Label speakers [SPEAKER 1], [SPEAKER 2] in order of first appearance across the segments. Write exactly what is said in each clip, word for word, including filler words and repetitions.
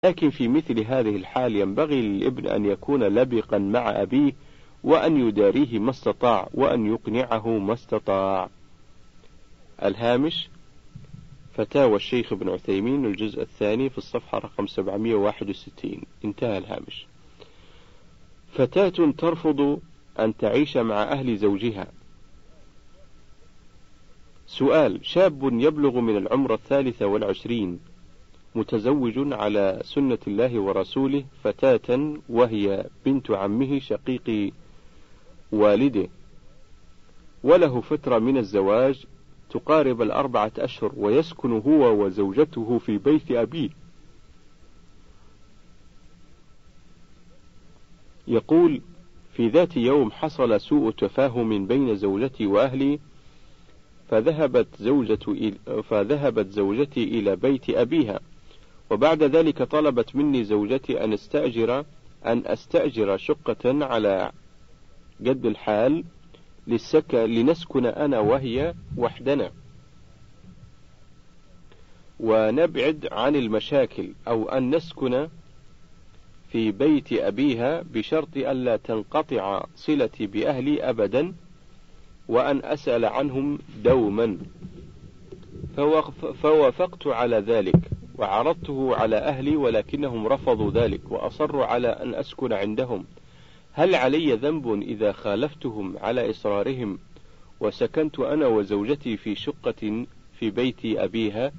[SPEAKER 1] لكن في مثل هذه الحال ينبغي للابن أن يكون لبقا مع أبيه، وأن يداريه ما استطاع، وأن يقنعه ما استطاع. الهامش: فتاوى الشيخ ابن عثيمين الجزء الثاني في الصفحة رقم سبعمائة وواحد وستين. انتهى الهامش. فتاة ترفض أن تعيش مع أهل زوجها. سؤال: شاب يبلغ من العمر الثالثة والعشرين، متزوج على سنة الله ورسوله فتاة وهي بنت عمه شقيق والده، وله فترة من الزواج تقارب الأربعة أشهر، ويسكن هو وزوجته في بيت أبيه. يقول: في ذات يوم حصل سوء تفاهم بين زوجتي وأهلي، فذهبت, زوجة فذهبت زوجتي إلى بيت أبيها، وبعد ذلك طلبت مني زوجتي أن استأجر أن أستأجر شقة على قد الحال للسكن لنسكن أنا وهي وحدنا، ونبعد عن المشاكل، أو أن نسكن في بيت أبيها بشرط ألا تنقطع صلتي بأهلي أبدا، وأن أسأل عنهم دوما. فوافقت على ذلك، وعرضته على أهلي، ولكنهم رفضوا ذلك وأصروا على أن أسكن عندهم. هل علي ذنب إذا خالفتهم على إصرارهم وسكنت أنا وزوجتي في شقة في بيت أبيها؟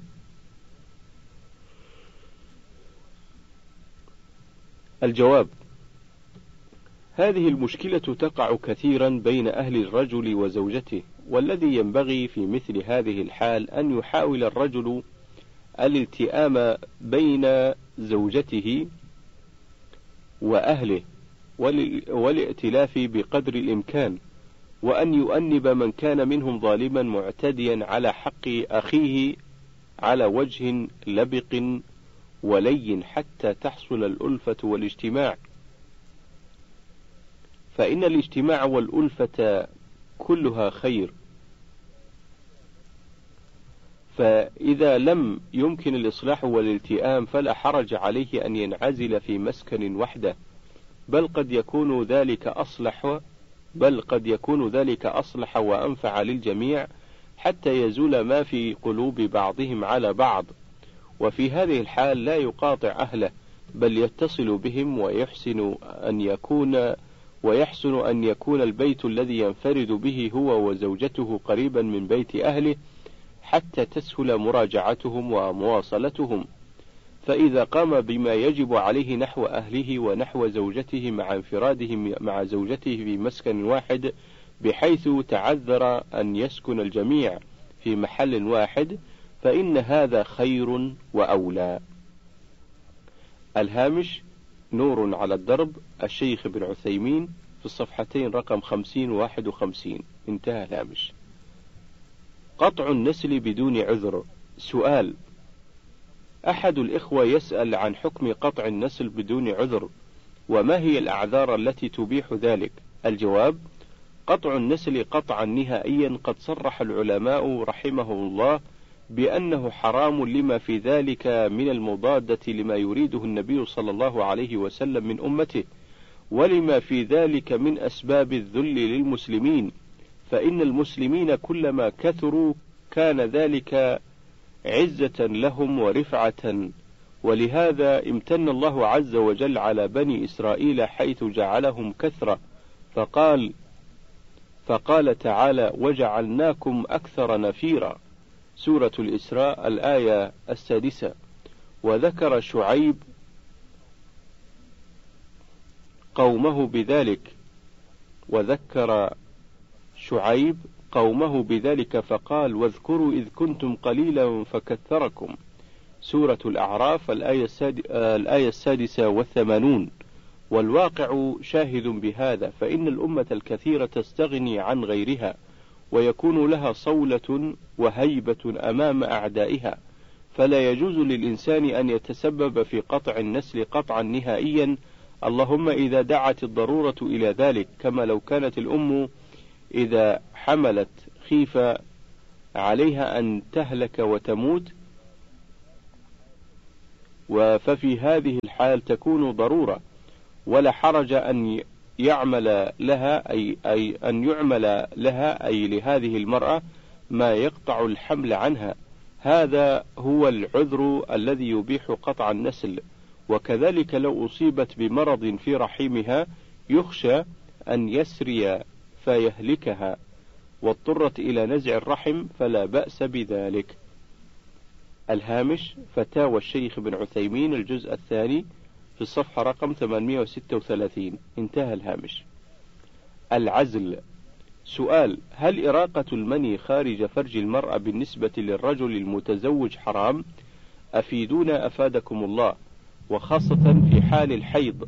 [SPEAKER 1] الجواب: هذه المشكلة تقع كثيرا بين أهل الرجل وزوجته، والذي ينبغي في مثل هذه الحال أن يحاول الرجل الالتئام بين زوجته وأهله والائتلاف بقدر الإمكان، وأن يؤنب من كان منهم ظالما معتديا على حق أخيه على وجه لبق ولين حتى تحصل الألفة والاجتماع، فإن الاجتماع والألفة كلها خير. فإذا لم يمكن الإصلاح والالتئام فلا حرج عليه أن ينعزل في مسكن وحده، بل قد يكون ذلك أصلح بل قد يكون ذلك أصلح وأنفع للجميع، حتى يزول ما في قلوب بعضهم على بعض. وفي هذه الحال لا يقاطع أهله، بل يتصل بهم، ويحسن أن يكون ويحسن أن يكون البيت الذي ينفرد به هو وزوجته قريبا من بيت أهله، حتى تسهل مراجعتهم ومواصلتهم. فإذا قام بما يجب عليه نحو أهله ونحو زوجته مع انفراده مع زوجته في مسكن واحد، بحيث تعذر أن يسكن الجميع في محل واحد، فإن هذا خير وأولى. الهامش: نور على الدرب، الشيخ ابن عثيمين، في الصفحتين رقم خمسين وواحد وخمسين. انتهى الهامش. قطع النسل بدون عذر. سؤال: أحد الإخوة يسأل عن حكم قطع النسل بدون عذر، وما هي الأعذار التي تبيح ذلك؟ الجواب: قطع النسل قطعا نهائيا قد صرح العلماء رحمهم الله بأنه حرام، لما في ذلك من المضادة لما يريده النبي صلى الله عليه وسلم من أمته، ولما في ذلك من أسباب الذل للمسلمين، فإن المسلمين كلما كثروا كان ذلك عزة لهم ورفعة، ولهذا امتن الله عز وجل على بني إسرائيل حيث جعلهم كثرة، فقال فقال تعالى: وجعلناكم أكثر نفيرا، سورة الإسراء الآية السادسة. وذكر شعيب قومه بذلك وذكر شعيب قومه بذلك فقال: واذكروا إذ كنتم قليلا فكثركم، سورة الأعراف الآية السادسة والثمانون. والواقع شاهد بهذا، فإن الأمة الكثيرة تستغني عن غيرها، ويكون لها صولة وهيبة أمام أعدائها، فلا يجوز للإنسان أن يتسبب في قطع النسل قطعا نهائيا، اللهم إذا دعت الضرورة إلى ذلك، كما لو كانت الأم إذا حملت خيف عليها أن تهلك وتموت، ففي هذه الحال تكون ضرورة، ولا حرج أن يعمل لها أي, أي أن يعمل لها أي لهذه المرأة ما يقطع الحمل عنها. هذا هو العذر الذي يبيح قطع النسل. وكذلك لو أصيبت بمرض في رحمها يخشى أن يسري فيهلكها واضطرت إلى نزع الرحم فلا بأس بذلك. الهامش: فتاوى الشيخ بن عثيمين الجزء الثاني في الصفحة رقم ثمانمائة وستة وثلاثين. انتهى الهامش. العزل. سؤال: هل إراقة المني خارج فرج المرأة بالنسبة للرجل المتزوج حرام؟ أفيدونا أفادكم الله، وخاصة في حال الحيض،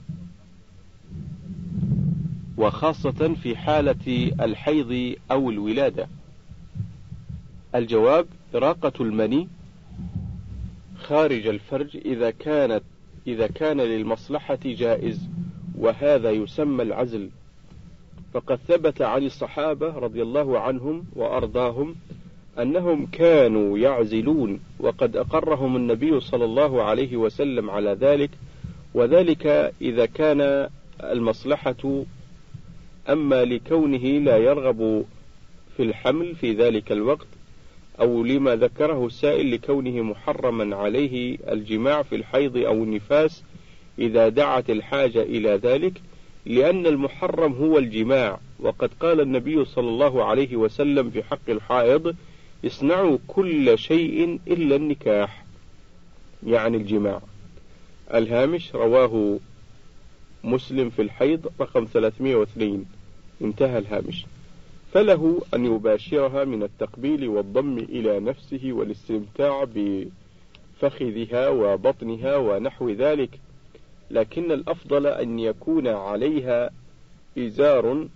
[SPEAKER 1] وخاصة في حالة الحيض أو الولادة. الجواب: إراقة المني خارج الفرج إذا كانت إذا كان للمصلحة جائز، وهذا يسمى العزل. فقد ثبت عن الصحابة رضي الله عنهم وأرضاهم أنهم كانوا يعزلون، وقد أقرهم النبي صلى الله عليه وسلم على ذلك، وذلك إذا كان المصلحة. أما لكونه لا يرغب في الحمل في ذلك الوقت، أو لما ذكره السائل لكونه محرما عليه الجماع في الحيض أو النفاس إذا دعت الحاجة إلى ذلك، لأن المحرم هو الجماع. وقد قال النبي صلى الله عليه وسلم في حق الحائض: اصنعوا كل شيء إلا النكاح، يعني الجماع. الهامش: رواه مسلم في الحيض رقم ثلاثمائة واثنين. انتهى الهامش. فله أن يباشرها من التقبيل والضم إلى نفسه والاستمتاع بفخذها وبطنها ونحو ذلك، لكن الأفضل أن يكون عليها إزار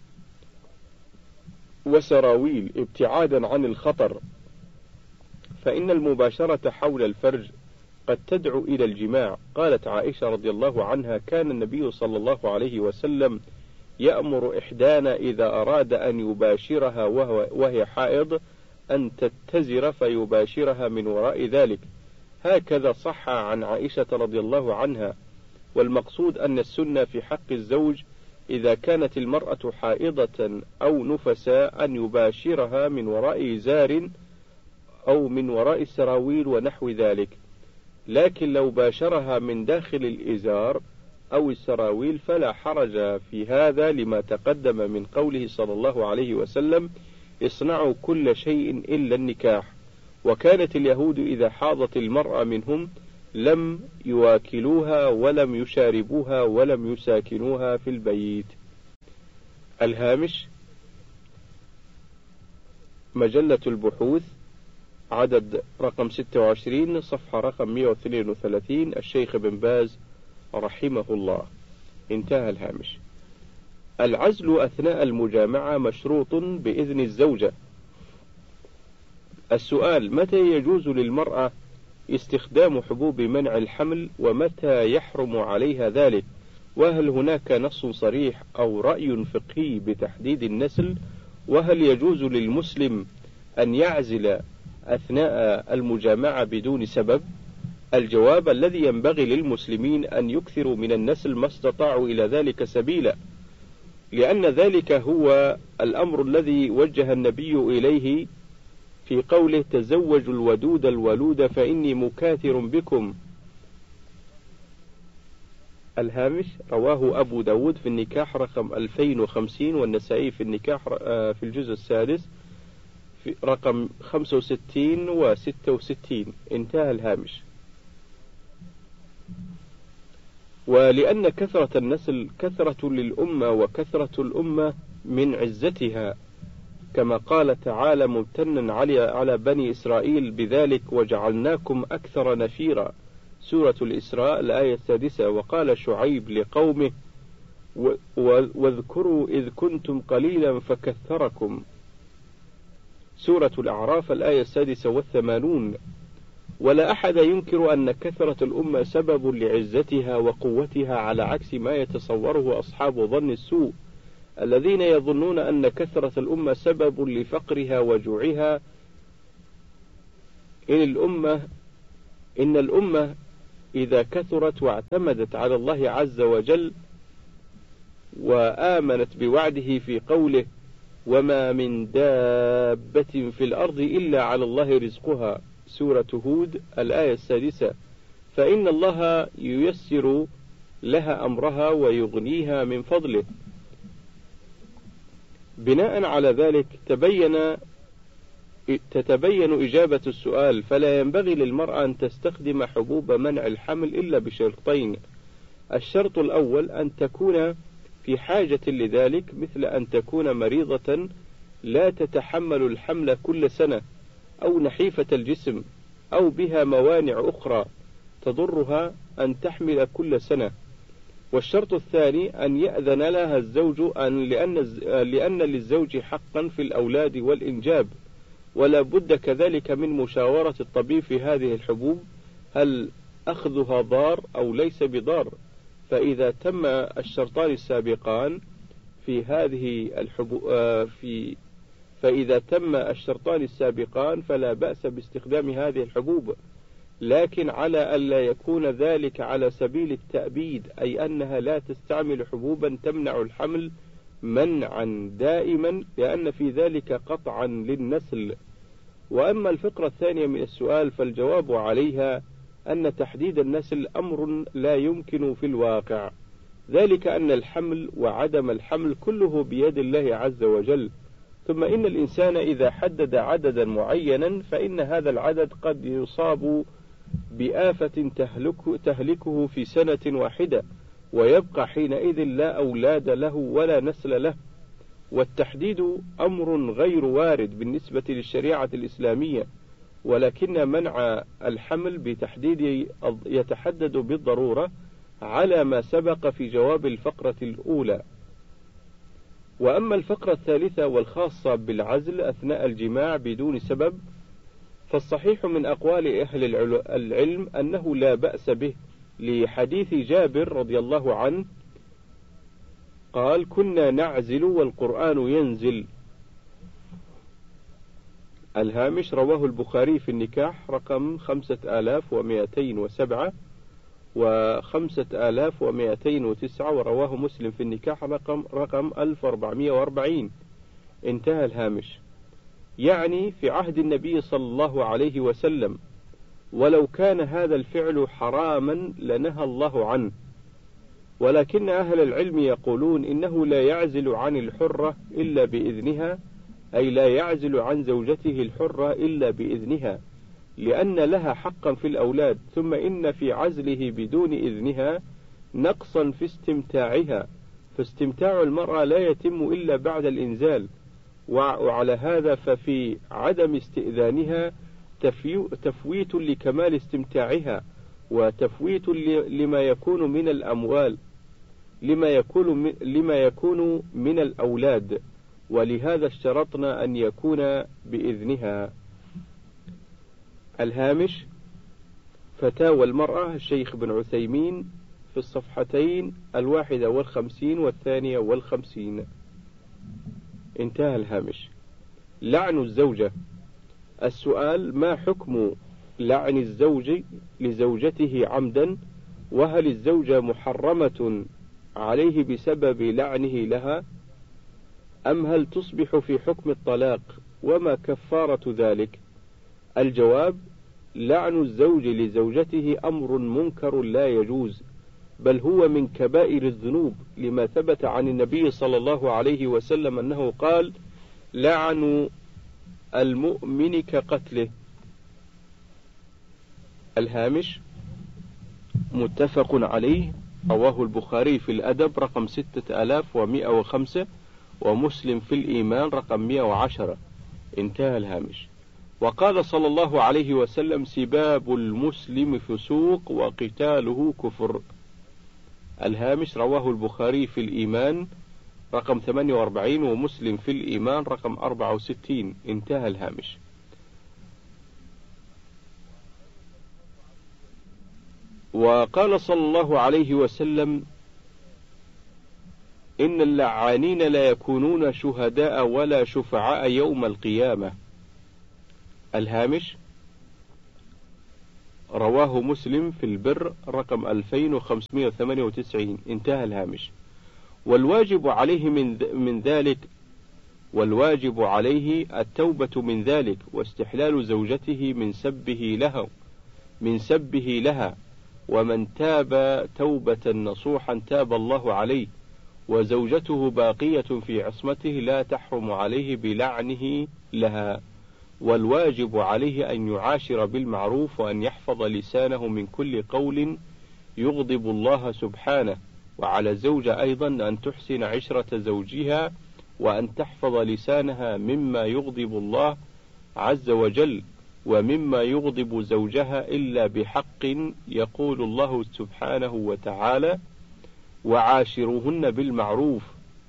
[SPEAKER 1] وسراويل ابتعادا عن الخطر، فإن المباشرة حول الفرج قد تدعو إلى الجماع. قالت عائشة رضي الله عنها: كان النبي صلى الله عليه وسلم يأمر إحدانا إذا أراد أن يباشرها وهي حائض أن تتزر فيباشرها من وراء ذلك. هكذا صح عن عائشة رضي الله عنها. والمقصود أن السنة في حق الزوج إذا كانت المرأة حائضة أو نفساء أن يباشرها من وراء إزار أو من وراء السراويل ونحو ذلك، لكن لو باشرها من داخل الإزار أو السراويل فلا حرج في هذا، لما تقدم من قوله صلى الله عليه وسلم: اصنعوا كل شيء إلا النكاح. وكانت اليهود إذا حاضت المرأة منهم لم يواكلوها ولم يشاربوها ولم يساكنوها في البيت. الهامش: مجلة البحوث عدد رقم ستة وعشرين صفحة رقم مئة واثنين وثلاثين، الشيخ بن باز رحمه الله. انتهى الهامش. العزل أثناء المجامعة مشروط بإذن الزوجة. السؤال: متى يجوز للمرأة استخدام حبوب منع الحمل، ومتى يحرم عليها ذلك؟ وهل هناك نص صريح أو رأي فقهي بتحديد النسل؟ وهل يجوز للمسلم أن يعزل أثناء المجامعة بدون سبب؟ الجواب: الذي ينبغي للمسلمين أن يكثروا من النسل ما استطاعوا إلى ذلك سبيلا، لأن ذلك هو الأمر الذي وجه النبي إليه في قوله: تزوجوا الودود الولود فإني مكاثر بكم. الهامش: رواه أبو داود في النكاح رقم ألفين وخمسين، والنسائي في النكاح في الجزء السادس في رقم خمسة وستين وستة وستين. انتهى الهامش. ولأن كثرة النسل كثرة للأمة، وكثرة الأمة من عزتها، كما قال تعالى ممتنا على بني إسرائيل بذلك: وجعلناكم أكثر نفيرا، سورة الإسراء الآية السادسة. وقال شعيب لقومه: واذكروا إذ كنتم قليلا فكثركم، سورة الأعراف الآية السادسة والثمانون. ولا أحد ينكر أن كثرة الأمة سبب لعزتها وقوتها، على عكس ما يتصوره أصحاب ظن السوء الذين يظنون أن كثرة الأمة سبب لفقرها وجوعها. إن الأمة إن الأمة إذا كثرت واعتمدت على الله عز وجل وآمنت بوعده في قوله وما من دابة في الأرض إلا على الله رزقها، سورة هود الآية السادسة، فإن الله ييسر لها أمرها ويغنيها من فضله. بناء على ذلك تبين تتبين إجابة السؤال، فلا ينبغي للمرأة أن تستخدم حبوب منع الحمل إلا بشرطين: الشرط الأول أن تكون في حاجة لذلك، مثل أن تكون مريضة لا تتحمل الحمل كل سنة، أو نحيفة الجسم، أو بها موانع أخرى تضرها أن تحمل كل سنة. والشرط الثاني أن يأذن لها الزوج أن لأن, لأن للزوج حقا في الأولاد والإنجاب، ولا بد كذلك من مشاورة الطبيب في هذه الحبوب، هل أخذها ضار أو ليس بضار. فإذا تم الشرطان السابقان في هذه الحبوب في فإذا تم الشرطان السابقان فلا بأس باستخدام هذه الحبوب، لكن على ألا يكون ذلك على سبيل التأبيد، أي أنها لا تستعمل حبوبا تمنع الحمل منعا دائما، لأن في ذلك قطعا للنسل. وأما الفقرة الثانية من السؤال فالجواب عليها أن تحديد النسل أمر لا يمكن في الواقع، ذلك أن الحمل وعدم الحمل كله بيد الله عز وجل. ثم إن الإنسان إذا حدد عددا معينا فإن هذا العدد قد يصاب بآفة تهلك تهلكه في سنة واحدة، ويبقى حينئذ لا أولاد له ولا نسل له. والتحديد أمر غير وارد بالنسبة للشريعة الإسلامية، ولكن منع الحمل بتحديد يتحدد بالضرورة على ما سبق في جواب الفقرة الأولى. وأما الفقرة الثالثة والخاصة بالعزل أثناء الجماع بدون سبب، فالصحيح من أقوال أهل العلم أنه لا بأس به، لحديث جابر رضي الله عنه قال كنا نعزل والقرآن ينزل. الهامش رواه البخاري في النكاح رقم خمسة آلاف ومائتين وسبعة وخمسة آلاف ومائتين وتسعة، ورواه مسلم في النكاح رقم, رقم ألف وأربعمائة وأربعين. انتهى الهامش. يعني في عهد النبي صلى الله عليه وسلم، ولو كان هذا الفعل حراما لنهى الله عنه، ولكن أهل العلم يقولون إنه لا يعزل عن الحرة إلا بإذنها، أي لا يعزل عن زوجته الحرة إلا بإذنها، لأن لها حقا في الأولاد. ثم إن في عزله بدون إذنها نقصا في استمتاعها، فاستمتاع المرأة لا يتم إلا بعد الإنزال، وعلى هذا ففي عدم استئذانها تفويت لكمال استمتاعها، وتفويت لما يكون من الأموال لما يكون لما يكون من الأولاد، ولهذا اشترطنا أن يكون بإذنها. الهامش فتاوى المرأة الشيخ بن عثيمين في الصفحتين الواحدة والخمسين والثانية والخمسين. انتهى الهامش. لعن الزوجة. السؤال: ما حكم لعن الزوج لزوجته عمدا؟ وهل الزوجة محرمة عليه بسبب لعنه لها، أم هل تصبح في حكم الطلاق؟ وما كفارة ذلك؟ الجواب: لعن الزوج لزوجته أمر منكر لا يجوز، بل هو من كبائر الذنوب، لما ثبت عن النبي صلى الله عليه وسلم أنه قال: لعن المؤمن كقتله. الهامش متفق عليه، رواه البخاري في الأدب رقم ستة آلاف ومائة وخمسة، ومسلم في الإيمان رقم مائة وعشرة. انتهى الهامش. وقال صلى الله عليه وسلم: سباب المسلم فسوق وقتاله كفر. الهامش رواه البخاري في الإيمان رقم ثمانية وأربعين، ومسلم في الإيمان رقم أربعة وستين. انتهى الهامش. وقال صلى الله عليه وسلم: إن اللعانين لا يكونون شهداء ولا شفعاء يوم القيامة. الهامش رواه مسلم في البر رقم ألفين وخمسمائة وثمانية وتسعين. انتهى الهامش. والواجب عليه من, من ذلك والواجب عليه التوبة من ذلك، واستحلال زوجته من سبه لها من سبه لها ومن تاب توبة نصوحا تاب الله عليه، وزوجته باقية في عصمته لا تحرم عليه بلعنه لها. والواجب عليه أن يعاشر بالمعروف، وأن يحفظ لسانه من كل قول يغضب الله سبحانه. وعلى الزوجة أيضا أن تحسن عشرة زوجها، وأن تحفظ لسانها مما يغضب الله عز وجل، ومما يغضب زوجها إلا بحق، يقول الله سبحانه وتعالى: وعاشروهن بالمعروف،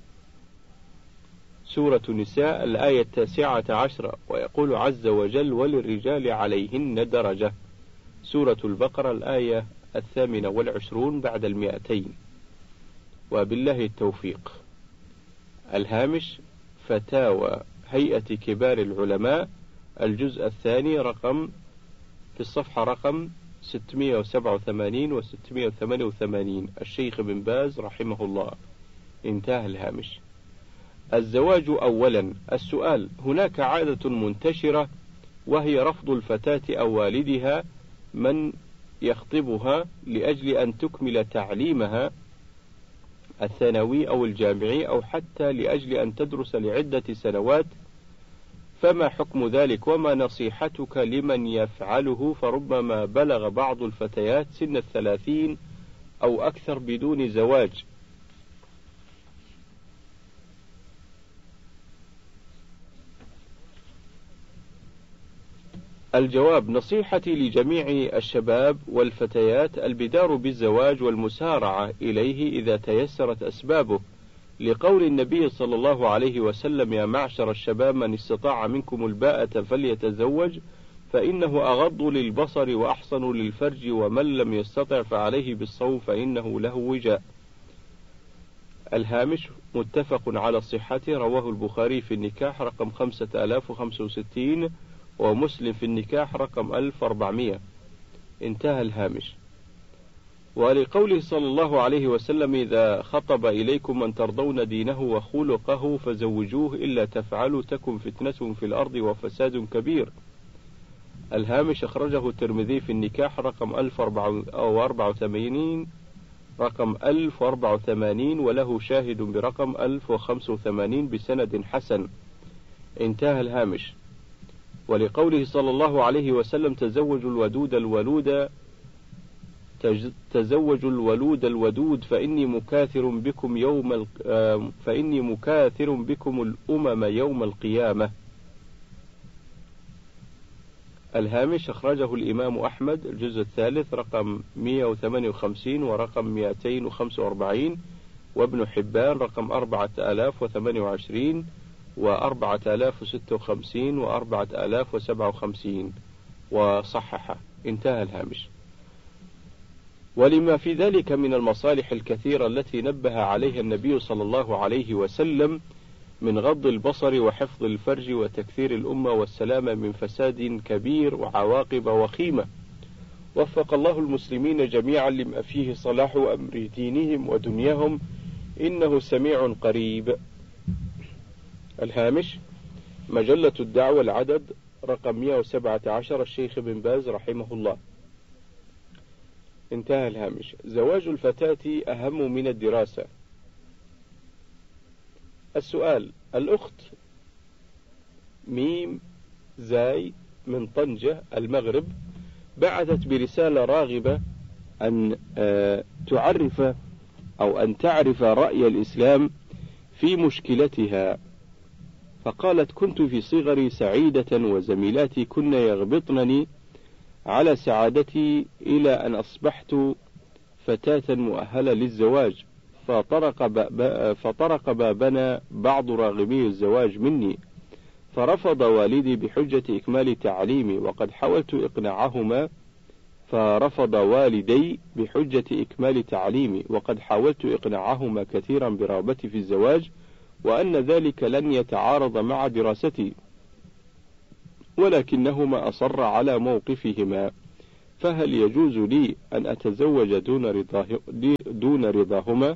[SPEAKER 1] سورة النساء الآية التاسعة عشرة. ويقول عز وجل: وللرجال عليهن درجة، سورة البقرة الآية الثامنة والعشرون بعد المئتين. وبالله التوفيق. الهامش: فتاوى هيئة كبار العلماء، الجزء الثاني رقم في الصفحة رقم ستمائة وسبعة وثمانين و ستمائة وثمانية وثمانين، الشيخ بن باز رحمه الله. انتهى الهامش. الزواج أولا. السؤال: هناك عادة منتشرة وهي رفض الفتاة أو والدها من يخطبها لأجل أن تكمل تعليمها الثانوي أو الجامعي، أو حتى لأجل أن تدرس لعدة سنوات، فما حكم ذلك؟ وما نصيحتك لمن يفعله؟ فربما بلغ بعض الفتيات سن الثلاثين أو أكثر بدون زواج. الجواب: نصيحتي لجميع الشباب والفتيات البدار بالزواج والمسارعة إليه إذا تيسرت أسبابه، لقول النبي صلى الله عليه وسلم: يا معشر الشباب من استطاع منكم الباءة فليتزوج فإنه أغض للبصر وأحصن للفرج، ومن لم يستطع فعليه بالصوم فإنه له وجاء. الهامش: متفق على صحته، رواه البخاري في النكاح رقم خمسة آلاف وخمسة وستين، ومسلم في النكاح رقم ألف وأربعمائة. انتهى الهامش. ولقوله صلى الله عليه وسلم: إذا خطب إليكم من ترضون دينه وخلقه فزوجوه، إلا تفعلوا تكن فتنة في الأرض وفساد كبير. الهامش: أخرجه الترمذي في النكاح رقم ألف وأربعة وثمانين رقم ألف وأربعة وثمانين، وله شاهد برقم ألف وخمسة وثمانين بسند حسن. انتهى الهامش. ولقوله صلى الله عليه وسلم: تزوجوا الودود الولود تزوجوا الولود الودود فإني مكاثر بكم يوم فإني مكاثر بكم الأمم يوم القيامة. الهامش: أخرجه الإمام أحمد الجزء الثالث رقم مئة وثمانية وخمسين ورقم مئتين وخمسة وأربعين، وابن حبان رقم أربعة آلاف وثمانية وعشرين وأربعة آلاف وستة وخمسين وأربعة آلاف وسبعة وخمسين، وصححه. انتهى الهامش. ولما في ذلك من المصالح الكثيرة التي نبه عليها النبي صلى الله عليه وسلم من غض البصر وحفظ الفرج وتكثير الأمة والسلامة من فساد كبير وعواقب وخيمة، وفق الله المسلمين جميعا لما فيه صلاح أمر دينهم ودنياهم، إنه سميع قريب. الهامش: مجلة الدعوة العدد رقم مئة وسبعة عشر، الشيخ بن باز رحمه الله. انتهى الهامش. زواج الفتاة أهم من الدراسة. السؤال: الأخت ميم زاي من طنجة المغرب بعثت برسالة راغبة أن تعرف أو أن تعرف رأي الإسلام في مشكلتها، فقالت: كنت في صغري سعيدة وزميلاتي كن يغبطنني على سعادتي إلى أن أصبحت فتاة مؤهلة للزواج، فطرق, باب فطرق بابنا بعض راغبي الزواج مني، فرفض والدي بحجة إكمال تعليمي، وقد حاولت إقناعهما فرفض والدي بحجة إكمال تعليمي وقد حاولت إقناعهما كثيرا برغبتي في الزواج، وأن ذلك لن يتعارض مع دراستي، ولكنهما أصر على موقفهما، فهل يجوز لي أن أتزوج دون رضاه دون رضاهما؟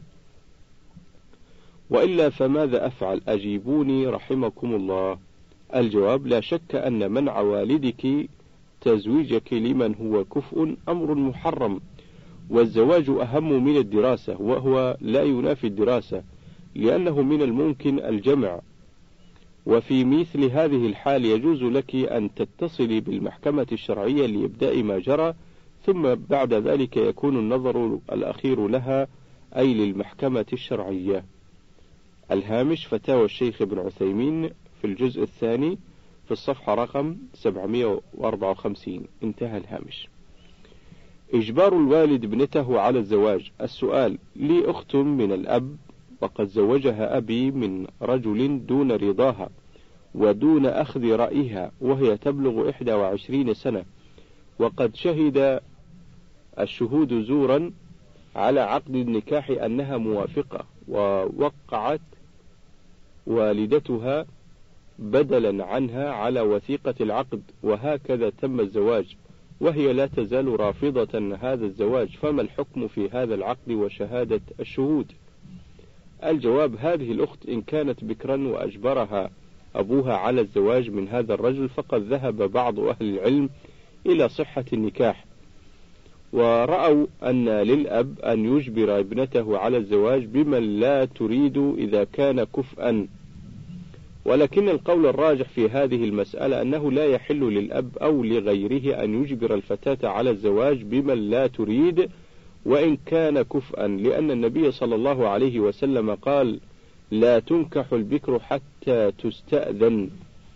[SPEAKER 1] وإلا فماذا أفعل؟ أجيبوني رحمكم الله. الجواب: لا شك أن منع والدك تزويجك لمن هو كفء أمر محرم، والزواج أهم من الدراسة، وهو لا ينافي الدراسة، لأنه من الممكن الجمع. وفي مثل هذه الحال يجوز لك أن تتصلي بالمحكمة الشرعية لإبداء ما جرى، ثم بعد ذلك يكون النظر الأخير لها، أي للمحكمة الشرعية. الهامش: فتاوى الشيخ ابن عثيمين في الجزء الثاني في الصفحة رقم سبعمائة وأربعة وخمسين. انتهى الهامش. إجبار الوالد ابنته على الزواج. السؤال: لي أخت من الأب، وقد زوجها أبي من رجل دون رضاها ودون أخذ رأيها، وهي تبلغ إحدى وعشرين سنة، وقد شهد الشهود زورا على عقد النكاح أنها موافقة، ووقعت والدتها بدلا عنها على وثيقة العقد، وهكذا تم الزواج، وهي لا تزال رافضة هذا الزواج، فما الحكم في هذا العقد وشهادة الشهود؟ الجواب: هذه الأخت إن كانت بكرا وأجبرها أبوها على الزواج من هذا الرجل، فقد ذهب بعض أهل العلم إلى صحة النكاح، ورأوا أن للأب أن يجبر ابنته على الزواج بمن لا تريد إذا كان كفءا، ولكن القول الراجح في هذه المسألة أنه لا يحل للأب أو لغيره أن يجبر الفتاة على الزواج بمن لا تريد وإن كان كفءا، لأن النبي صلى الله عليه وسلم قال: لا تنكح البكر حتى تستأذن.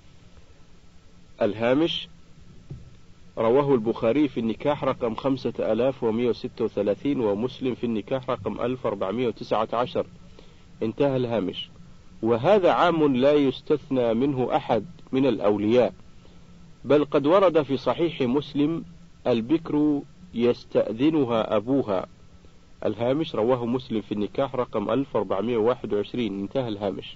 [SPEAKER 1] الهامش: رواه البخاري في النكاح رقم خمسة آلاف ومئة وستة وثلاثين، ومسلم في النكاح رقم ألف وأربعمائة وتسعة عشر. انتهى الهامش. وهذا عام لا يستثنى منه أحد من الأولياء، بل قد ورد في صحيح مسلم: البكر يستأذنها أبوها. الهامش: رواه مسلم في النكاح رقم ألف وأربعمائة وواحد وعشرين. انتهى الهامش.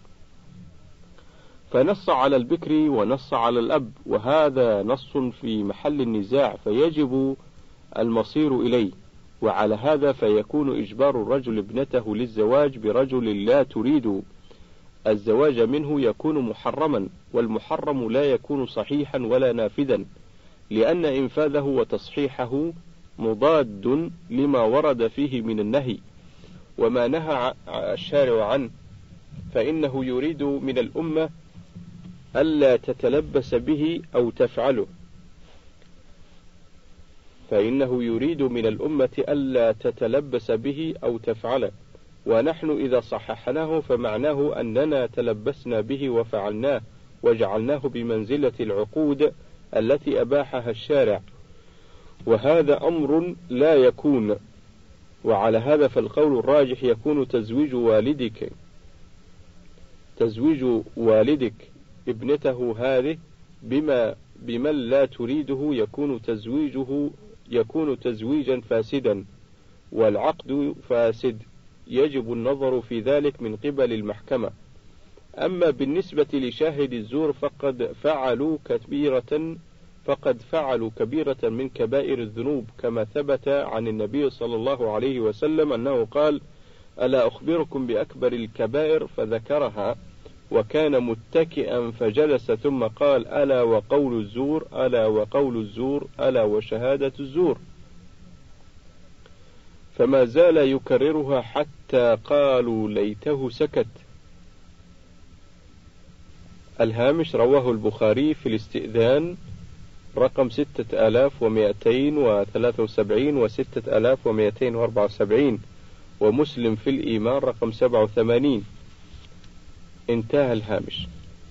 [SPEAKER 1] فنص على البكر ونص على الأب، وهذا نص في محل النزاع، فيجب المصير إليه، وعلى هذا فيكون إجبار الرجل ابنته للزواج برجل لا تريد الزواج منه يكون محرما، والمحرم لا يكون صحيحا ولا نافذا، لأن إنفاذه وتصحيحه مضاد لما ورد فيه من النهي، وما نهى الشارع عنه، فإنه يريد من الأمة ألا تتلبس به أو تفعله فإنه يريد من الأمة ألا تتلبس به أو تفعله، ونحن إذا صححناه فمعناه أننا تلبسنا به وفعلناه، وجعلناه بمنزلة العقود التي أباحها الشارع، وهذا أمر لا يكون. وعلى هذا فالقول الراجح يكون تزويج والدك تزويج والدك ابنته هذه بما بمن لا تريده يكون تزويجه يكون تزويجا فاسدا، والعقد فاسد، يجب النظر في ذلك من قبل المحكمة. أما بالنسبة لشاهد الزور فقد فعلوا كبيرة فقد فعلوا كبيرة من كبائر الذنوب، كما ثبت عن النبي صلى الله عليه وسلم أنه قال: ألا أخبركم بأكبر الكبائر؟ فذكرها وكان متكئا فجلس، ثم قال: ألا وقول الزور، ألا وقول الزور، ألا وشهادة الزور. فما زال يكررها حتى قالوا ليته سكت. الهامش: رواه البخاري في الاستئذان رقم ستة آلاف ومائتين وثلاثة وسبعين وستة آلاف ومائتين وأربعة وسبعين، ومسلم في الإيمان رقم سبعة وثمانين. انتهى الهامش.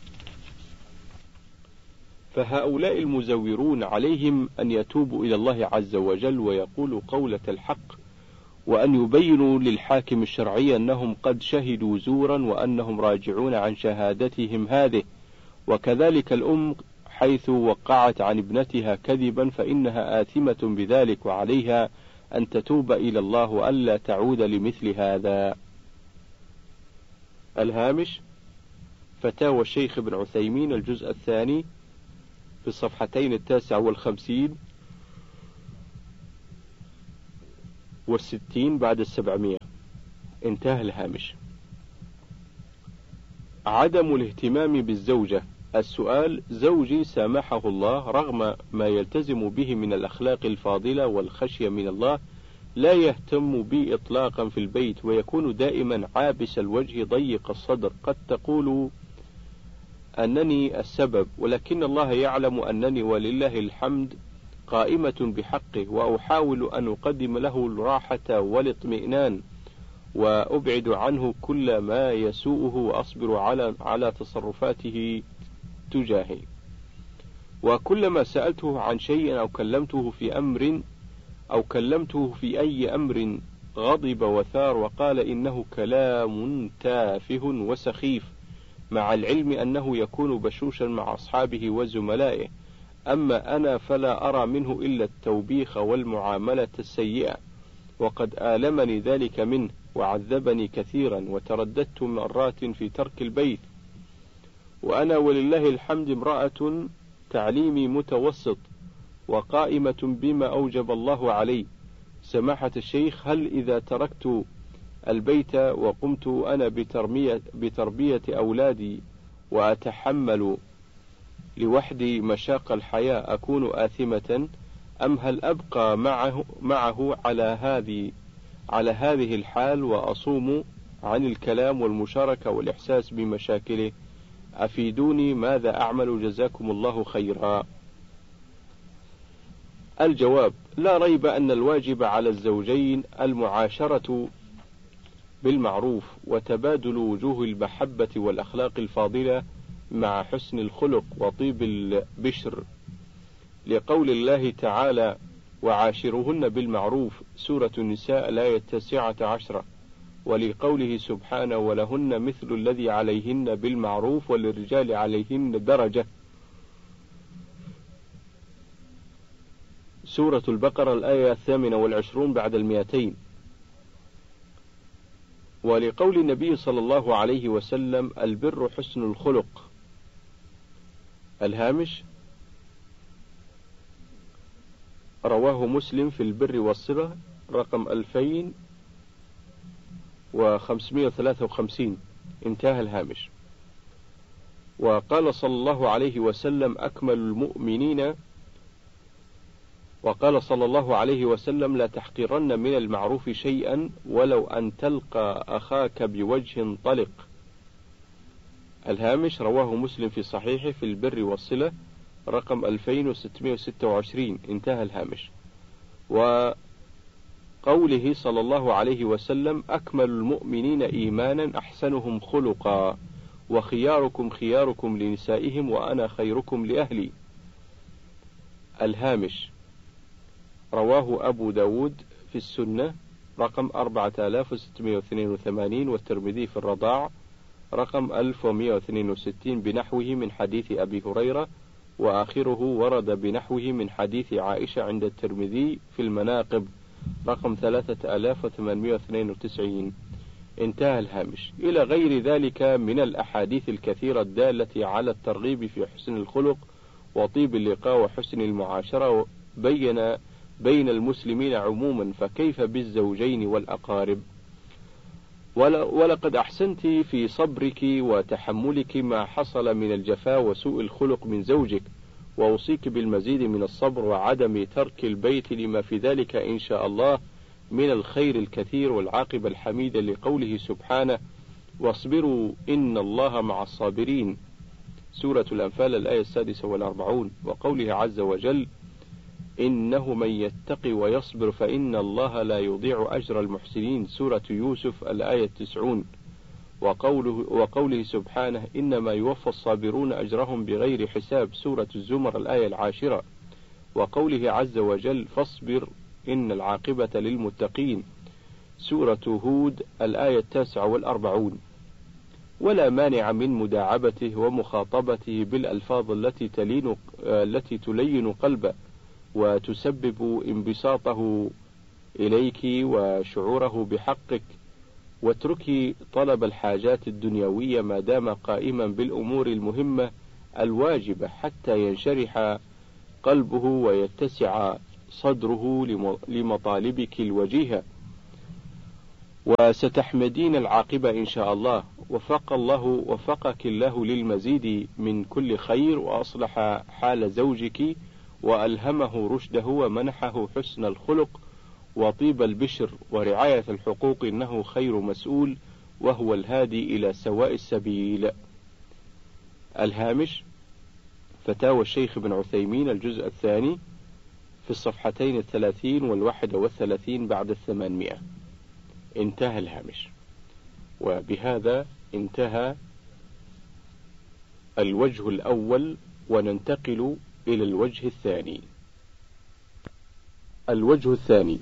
[SPEAKER 1] فهؤلاء المزورون عليهم أن يتوبوا إلى الله عز وجل ويقولوا قولة الحق، وأن يبينوا للحاكم الشرعي أنهم قد شهدوا زورا وأنهم راجعون عن شهادتهم هذه، وكذلك الأم حيث وقعت عن ابنتها كذبا فإنها آثمة بذلك، وعليها أن تتوب إلى الله وألا تعود لمثل هذا. الهامش: فتاوى الشيخ ابن عثيمين الجزء الثاني في الصفحتين التاسع والخمسين والستين بعد السبعمائة. انتهى الهامش. عدم الاهتمام بالزوجة. السؤال: زوجي سامحه الله رغم ما يلتزم به من الأخلاق الفاضلة والخشية من الله، لا يهتم بي إطلاقا في البيت، ويكون دائما عابس الوجه ضيق الصدر. قد تقول أنني السبب، ولكن الله يعلم أنني ولله الحمد قائمة بحقه، وأحاول أن أقدم له الراحة والاطمئنان، وأبعد عنه كل ما يسوءه، وأصبر على على تصرفاته تجاهي. وكلما سألته عن شيء أو كلمته في أمر أو كلمته في أي أمر غضب وثار وقال إنه كلام تافه وسخيف، مع العلم أنه يكون بشوشا مع أصحابه وزملائه. أما أنا فلا أرى منه إلا التوبيخ والمعاملة السيئة، وقد آلمني ذلك منه وعذبني كثيرا، وترددت مرات في ترك البيت، وأنا ولله الحمد امرأة تعليمي متوسط وقائمة بما أوجب الله علي. سماحة الشيخ، هل إذا تركت البيت وقمت أنا بتربية, بتربية أولادي وأتحمل لوحدي مشاق الحياة أكون آثمة، أم هل أبقى معه, معه على هذه على هذه الحال وأصوم عن الكلام والمشاركة والإحساس بمشاكله؟ أفيدوني، ماذا أعمل؟ جزاكم الله خيرا. الجواب: لا ريب أن الواجب على الزوجين المعاشرة بالمعروف، وتبادل وجوه المحبة والأخلاق الفاضلة مع حسن الخلق وطيب البشر، لقول الله تعالى: وعاشرهن بالمعروف، سورة النساء الآية التاسعة عشرة، ولقوله سبحانه: ولهن مثل الذي عليهن بالمعروف وللرجال عليهن درجة، سورة البقرة الآية الثامنة والعشرون بعد المئتين، ولقول النبي صلى الله عليه وسلم: البر حسن الخلق. الهامش: رواه مسلم في البر والصلة رقم ألفين وخمسمائة وثلاثة وخمسين. انتهى الهامش. وقال صلى الله عليه وسلم: أكمل المؤمنين وقال صلى الله عليه وسلم: لا تحقرن من المعروف شيئا ولو أن تلقى أخاك بوجه طلق. الهامش: رواه مسلم في صحيحه في البر والصلة رقم ألفين وستمائة وستة وعشرين. انتهى الهامش. وقوله صلى الله عليه وسلم: أكمل المؤمنين إيمانا أحسنهم خلقا، وخياركم خياركم لنسائهم، وأنا خيركم لأهلي. الهامش: رواه أبو داود في السنة رقم أربعة آلاف وستمائة واثنين وثمانين، والترمذي في الرضاع رقم ألف ومائة واثنين وستين بنحوه من حديث أبي هريرة، وآخره ورد بنحوه من حديث عائشة عند الترمذي في المناقب رقم ثلاثة آلاف وثمانمائة واثنين وتسعين. انتهى الهامش. إلى غير ذلك من الأحاديث الكثيرة الدالة على الترغيب في حسن الخلق وطيب اللقاء وحسن المعاشرة بين بين المسلمين عموما، فكيف بالزوجين والأقارب؟ ولقد أحسنت في صبرك وتحملك ما حصل من الجفاء وسوء الخلق من زوجك، وأوصيك بالمزيد من الصبر وعدم ترك البيت لما في ذلك إن شاء الله من الخير الكثير والعاقبة الحميدة، لقوله سبحانه: واصبروا إن الله مع الصابرين، سورة الأنفال الآية السادسة والأربعون، وقوله عز وجل: إنه من يتقي ويصبر فإن الله لا يضيع أجر المحسنين، سورة يوسف الآية التسعون، وقوله, وقوله سبحانه: إنما يوفى الصابرون أجرهم بغير حساب، سورة الزمر الآية العاشرة، وقوله عز وجل: فاصبر إن العاقبة للمتقين، سورة هود الآية التاسعة والأربعون. ولا مانع من مداعبته ومخاطبته بالألفاظ التي تلين التي تلين قلبه وتسبب انبساطه إليك وشعوره بحقك، واتركي طلب الحاجات الدنيوية ما دام قائما بالأمور المهمة الواجبة، حتى ينشرح قلبه ويتسع صدره لمطالبك الوجيهة. وستحمدين العاقبة إن شاء الله. وفق الله وفقك الله للمزيد من كل خير، وأصلح حال زوجك وألهمه رشده ومنحه حسن الخلق وطيب البشر ورعاية الحقوق، إنه خير مسؤول وهو الهادي إلى سواء السبيل. الهامش: فتاوى الشيخ ابن عثيمين الجزء الثاني في الصفحتين الثلاثين والواحد والثلاثين بعد الثمانمائة. انتهى الهامش. وبهذا انتهى الوجه الأول، وننتقل إلى الوجه الثاني. الوجه الثاني: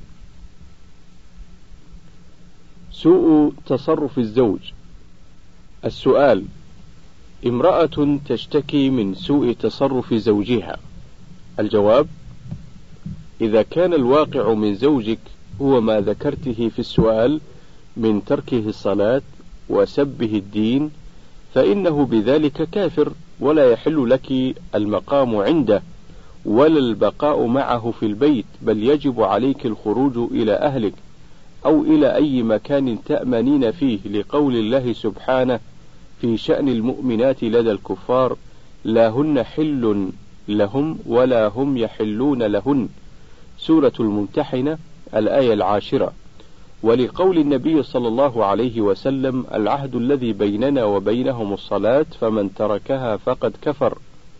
[SPEAKER 1] سوء تصرف الزوج. السؤال: امرأة تشتكي من سوء تصرف زوجها. الجواب: إذا كان الواقع من زوجك هو ما ذكرته في السؤال من تركه الصلاة وسبه الدين، فإنه بذلك كافر، ولا يحل لك المقام عنده ولا البقاء معه في البيت، بل يجب عليك الخروج إلى أهلك أو إلى أي مكان تأمنين فيه، لقول الله سبحانه في شأن المؤمنات لدى الكفار: لا هن حل لهم ولا هم يحلون لهن. سورة الممتحنة الآية العاشرة. ولقول النبي صلى الله عليه وسلم: العهد الذي بيننا وبينهم الصلاة، فمن تركها فقد كفر.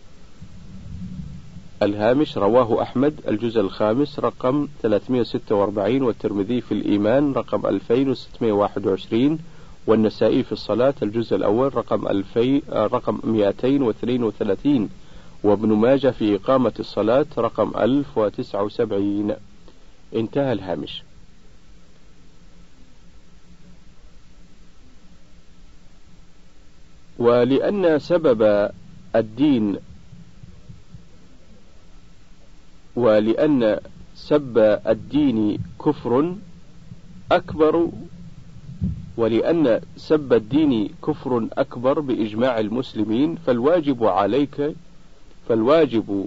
[SPEAKER 1] الهامش: رواه أحمد الجزء الخامس رقم ثلاثمائة وستة وأربعين، والترمذي في الإيمان رقم ألفين وستمائة وواحد وعشرين، والنسائي في الصلاة الجزء الأول رقم ألفين رقم مئتين واثنين وثلاثين، وابن ماجه في إقامة الصلاة رقم ألف وتسعة وسبعين. انتهى الهامش. ولأن سبب الدين ولأن سب الدين كفر أكبر ولأن سب الدين كفر أكبر بإجماع المسلمين، فالواجب عليك فالواجب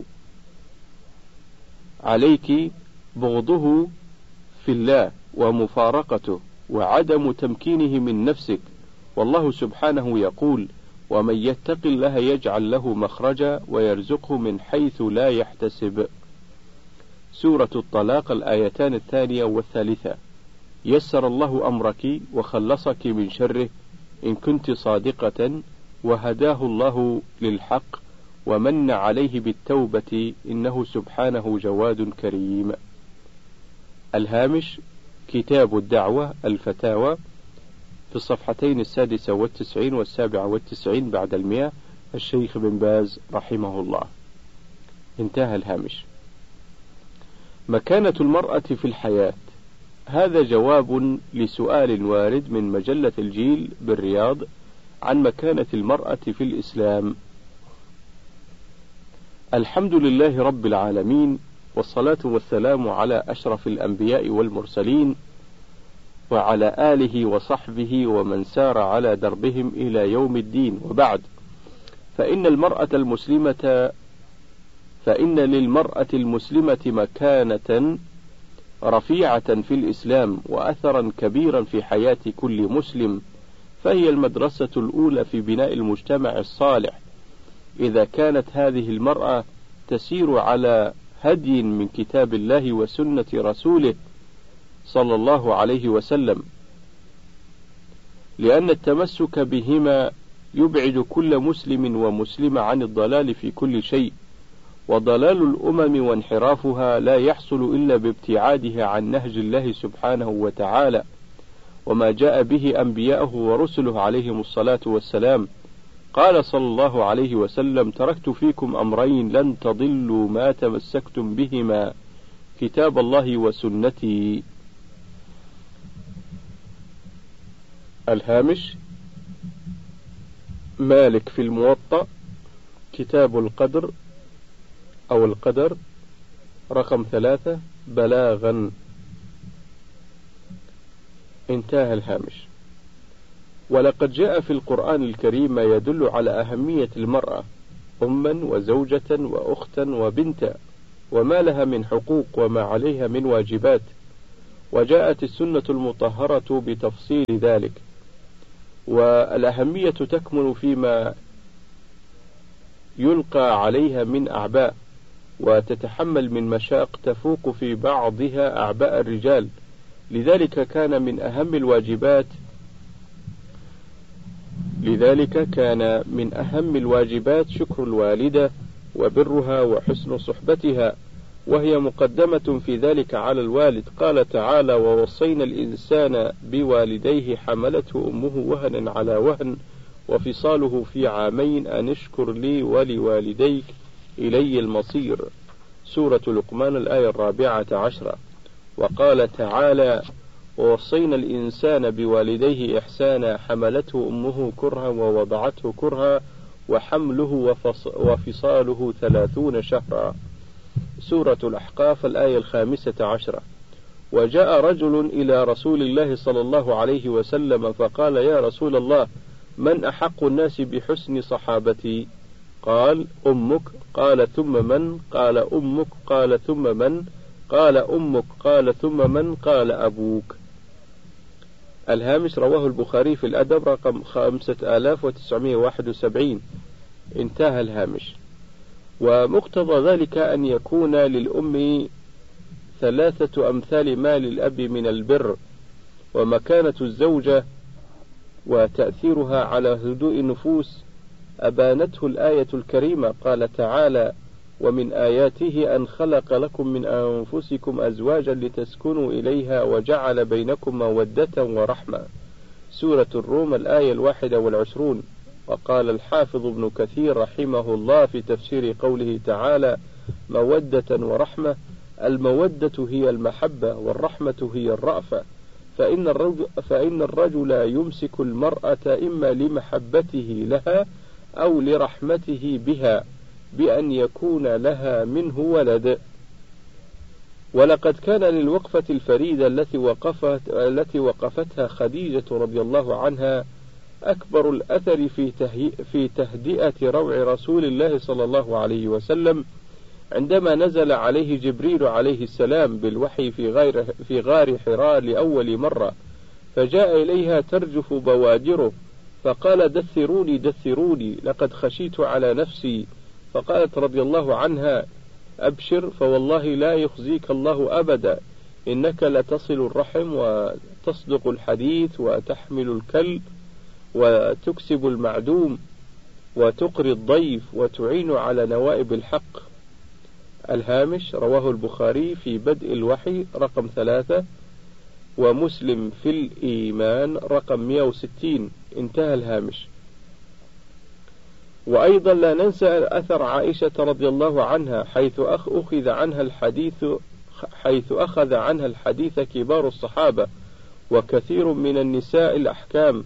[SPEAKER 1] عليك بغضه في الله ومفارقته وعدم تمكينه من نفسك. والله سبحانه يقول: ومن يتق الله يجعل له مخرجا ويرزقه من حيث لا يحتسب. سورة الطلاق الآيتان الثانية والثالثة. يسر الله أمرك وخلصك من شره إن كنت صادقة، وهداه الله للحق ومن عليه بالتوبة، إنه سبحانه جواد كريم. الهامش: كتاب الدعوة الفتاوى في الصفحتين السادسة والتسعين والسابعة والتسعين بعد المئة، الشيخ بن باز رحمه الله. انتهى الهامش. مكانة المرأة في الحياة. هذا جواب لسؤال وارد من مجلة الجيل بالرياض عن مكانة المرأة في الإسلام. الحمد لله رب العالمين، والصلاة والسلام على أشرف الأنبياء والمرسلين وعلى آله وصحبه ومن سار على دربهم إلى يوم الدين، وبعد. فإن المرأة المسلمة فإن للمرأة المسلمة مكانة رفيعة في الإسلام وأثرا كبيرا في حياة كل مسلم، فهي المدرسة الأولى في بناء المجتمع الصالح. إذا كانت هذه المرأة تسير على هدي من كتاب الله وسنة رسوله صلى الله عليه وسلم، لأن التمسك بهما يبعد كل مسلم ومسلمة عن الضلال في كل شيء، وضلال الأمم وانحرافها لا يحصل إلا بابتعادها عن نهج الله سبحانه وتعالى وما جاء به أنبياءه ورسله عليهم الصلاة والسلام. قال صلى الله عليه وسلم: تركت فيكم أمرين لن تضلوا ما تمسكتم بهما، كتاب الله وسنتي. الهامش: مالك في الموطأ كتاب القدر أو القدر رقم ثلاثة بلاغا. انتهى الهامش. ولقد جاء في القرآن الكريم ما يدل على أهمية المرأة أما وزوجة وأختا وبنتا، وما لها من حقوق وما عليها من واجبات، وجاءت السنة المطهرة بتفصيل ذلك. والأهمية تكمن فيما يلقى عليها من أعباء، وتتحمل من مشاق تفوق في بعضها أعباء الرجال. لذلك كان من أهم الواجبات لذلك كان من أهم الواجبات شكر الوالدة وبرها وحسن صحبتها، وهي مقدمة في ذلك على الوالد. قال تعالى: ووصينا الإنسان بوالديه حملته أمه وهنا على وهن وفصاله في عامين أن اشكر لي ولوالديك إلي المصير. سورة لقمان الآية الرابعة عشرة. وقال تعالى: ووصينا الإنسان بوالديه إحسانا حملته أمه كرها ووضعته كرها وحمله وفصاله ثلاثون شهرا. سورة الأحقاف الآية الخامسة عشرة. وجاء رجل إلى رسول الله صلى الله عليه وسلم فقال: يا رسول الله، من أحق الناس بحسن صحابتي؟ قال: أمك. قال: ثم من؟ قال: أمك. قال: ثم من؟ قال: أمك. قال: ثم من؟ قال: أبوك. الهامش: رواه البخاري في الأدب رقم خمسة آلاف وتسعمائة وواحد وسبعين. انتهى الهامش. ومقتضى ذلك أن يكون للأم ثلاثة أمثال ما للأب من البر، ومكانة الزوجة وتأثيرها على هدوء النفوس أبانته الآية الكريمة. قال تعالى: ومن آياته أن خلق لكم من أنفسكم أزواجا لتسكنوا إليها وجعل بينكم مودة ورحمة. سورة الروم الآية الواحدة والعشرون. وقال الحافظ ابن كثير رحمه الله في تفسير قوله تعالى: مودة ورحمة: المودة هي المحبة، والرحمة هي الرأفة، فإن الرجل, فإن الرجل يمسك المرأة إما لمحبته لها أو لرحمته بها بأن يكون لها منه ولد. ولقد كان للوقفة الفريدة التي وقفت التي وقفتها خديجة رضي الله عنها أكبر الأثر في, في تهدئة روع رسول الله صلى الله عليه وسلم عندما نزل عليه جبريل عليه السلام بالوحي في, غير في غار حراء لأول مرة، فجاء إليها ترجف بوادره فقال: دثروني دثروني لقد خشيت على نفسي. فقالت رضي الله عنها: أبشر، فوالله لا يخزيك الله أبدا، إنك لتصل الرحم وتصدق الحديث وتحمل الكل وتكسب المعدوم وتقري الضيف وتعين على نوائب الحق. الهامش: رواه البخاري في بدء الوحي رقم ثلاثة، ومسلم في الإيمان رقم مئة وستين. انتهى الهامش. وأيضا لا ننسى أثر عائشة رضي الله عنها حيث أخذ عنها الحديث حيث أخذ عنها الحديث كبار الصحابة وكثير من النساء الأحكام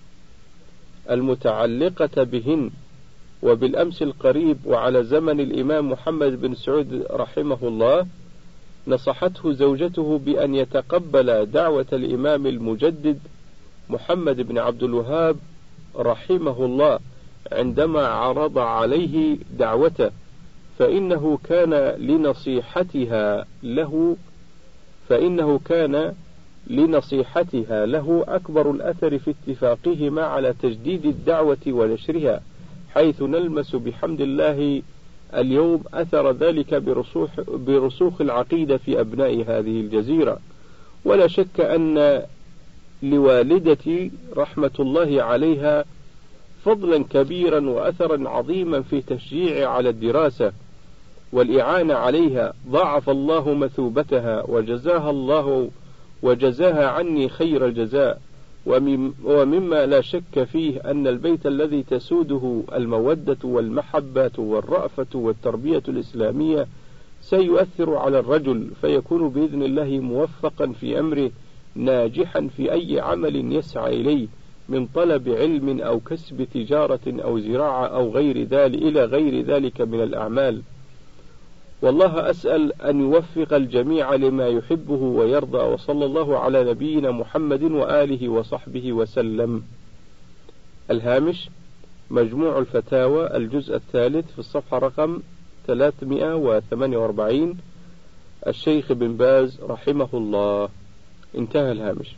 [SPEAKER 1] المتعلقة بهن. وبالأمس القريب وعلى زمن الإمام محمد بن سعود رحمه الله نصحته زوجته بأن يتقبل دعوة الإمام المجدد محمد بن عبد الوهاب رحمه الله عندما عرض عليه دعوته، فإنه كان لنصيحتها له فإنه كان لنصيحتها له أكبر الأثر في اتفاقهما على تجديد الدعوة ونشرها، حيث نلمس بحمد الله اليوم أثر ذلك برسوخ, برسوخ العقيدة في أبناء هذه الجزيرة. ولا شك أن لوالدتي رحمة الله عليها فضلا كبيرا وأثرا عظيما في تشجيع على الدراسة والإعانة عليها، ضاعف الله مثوبتها وجزاها الله وجزاها عني خير الجزاء. ومما لا شك فيه أن البيت الذي تسوده المودة والمحبة والرأفة والتربية الإسلامية سيؤثر على الرجل، فيكون بإذن الله موفقا في أمره، ناجحا في أي عمل يسعى إليه من طلب علم أو كسب تجارة أو زراعة أو غير ذلك إلى غير ذلك من الأعمال. والله أسأل أن يوفق الجميع لما يحبه ويرضى. وصلى الله على نبينا محمد وآله وصحبه وسلم. الهامش: مجموع الفتاوى الجزء الثالث في الصفحة رقم ثلاثمائة وثمانية وأربعين. الشيخ بن باز رحمه الله. انتهى الهامش.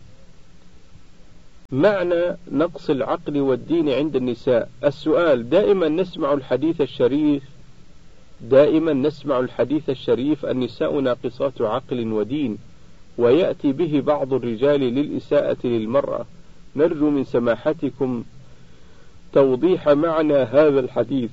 [SPEAKER 1] معنى نقص العقل والدين عند النساء. السؤال: دائما نسمع الحديث الشريف دائما نسمع الحديث الشريف النساء ناقصات عقل ودين، ويأتي به بعض الرجال للإساءة للمرأة. نرجو من سماحتكم توضيح معنى هذا الحديث.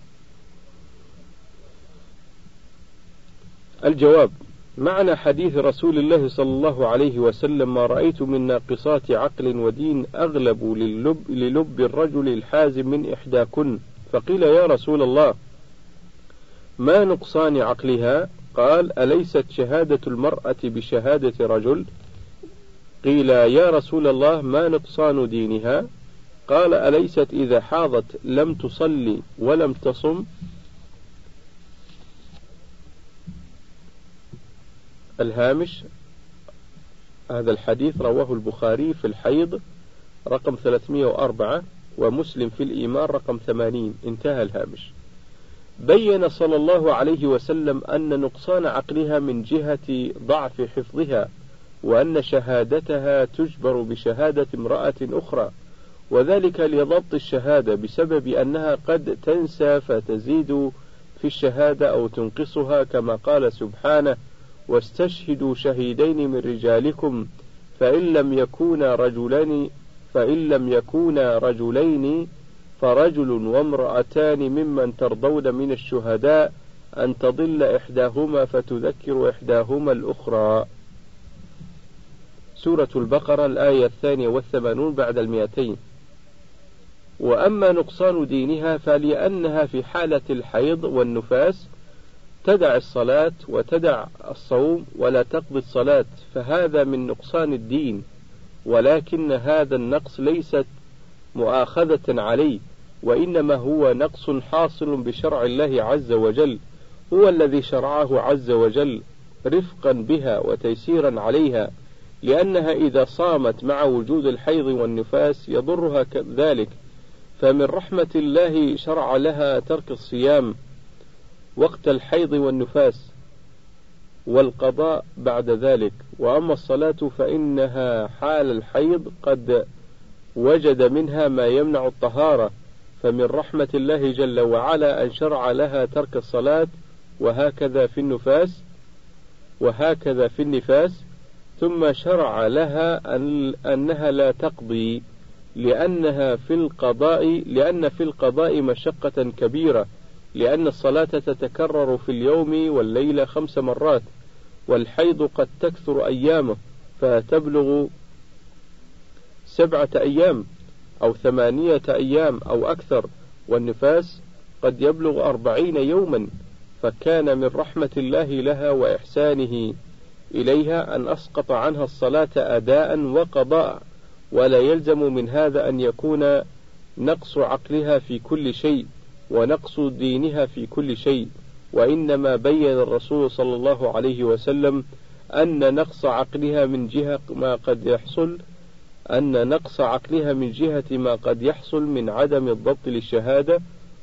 [SPEAKER 1] الجواب: معنى حديث رسول الله صلى الله عليه وسلم: ما رأيت من ناقصات عقل ودين أغلب للب, للب الرجل الحازم من إحداكن. فقيل: يا رسول الله، ما نقصان عقلها؟ قال: أليست شهادة المرأة بشهادة رجل؟ قيل: يا رسول الله، ما نقصان دينها؟ قال: أليست إذا حاضت لم تصلي ولم تصم؟ الهامش: هذا الحديث رواه البخاري في الحيض رقم ثلاثمائة وأربعة، ومسلم في الإيمان رقم ثمانين. انتهى الهامش. بين صلى الله عليه وسلم أن نقصان عقلها من جهة ضعف حفظها، وأن شهادتها تجبر بشهادة امرأة أخرى، وذلك لضبط الشهادة بسبب أنها قد تنسى فتزيد في الشهادة أو تنقصها، كما قال سبحانه: واستشهدوا شهيدين من رجالكم فإن لم يكونا رجلين فإن لم يكونا رجلين فرجل وامرأتان ممن ترضون من الشهداء أن تضل إحداهما فتذكر إحداهما الأخرى. سورة البقرة الآية الثانية والثمانون بعد المئتين. وأما نقصان دينها فلأنها في حالة الحيض والنفاس تدع الصلاة وتدع الصوم ولا تقضي الصلاة، فهذا من نقصان الدين، ولكن هذا النقص ليست مؤاخذة عليه، وإنما هو نقص حاصل بشرع الله عز وجل، هو الذي شرعه عز وجل رفقا بها وتيسيرا عليها، لأنها إذا صامت مع وجود الحيض والنفاس يضرها ذلك، فمن رحمة الله شرع لها ترك الصيام وقت الحيض والنفاس والقضاء بعد ذلك. وأما الصلاة فإنها حال الحيض قد وجد منها ما يمنع الطهارة، فمن رحمة الله جل وعلا أن شرع لها ترك الصلاة، وهكذا في النفاس وهكذا في النفاس ثم شرع لها أن أنها لا تقضي، لأنها في القضاء لأن في القضاء مشقة كبيرة، لأن الصلاة تتكرر في اليوم والليلة خمس مرات، والحيض قد تكثر أيامه فتبلغ سبعة أيام أو ثمانية أيام أو أكثر، والنفاس قد يبلغ أربعين يوما، فكان من رحمة الله لها وإحسانه إليها أن أسقط عنها الصلاة أداء وقضاء، ولا يلزم من هذا أن يكون نقص عقلها في كل شيء ونقص دينها في كل شيء، وإنما بين الرسول صلى الله عليه وسلم أن نقص عقلها من جهة ما قد يحصل أن نقص عقلها من جهة ما قد يحصل من عدم الضبط للشهادة،